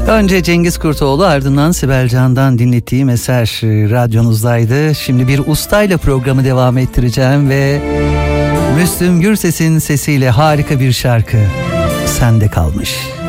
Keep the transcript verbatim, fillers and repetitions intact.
Önce Cengiz Kurtoğlu, ardından Sibel Can'dan dinlettiğim eser radyonuzdaydı. Şimdi bir ustayla programı devam ettireceğim ve Müslüm Gürses'in sesiyle harika bir şarkı, Sende Kalmış.